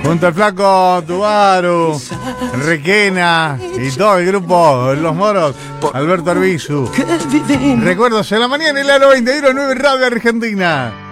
Junto al Flaco Tubaru, Requena y todo el grupo Los Moros, Alberto Arbizu. Recuerdos en la mañana y la 91.9 Radio Argentina.